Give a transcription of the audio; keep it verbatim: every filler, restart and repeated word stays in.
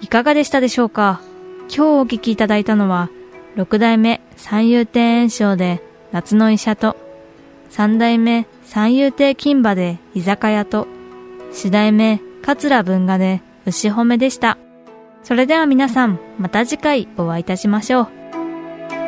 いかがでしたでしょうか。今日お聞きいただいたのは、六代目三遊亭圓生で夏の医者と、三代目三遊亭金馬で居酒屋と、四代目桂文雅で牛褒めでした。それでは皆さん、また次回お会いいたしましょう。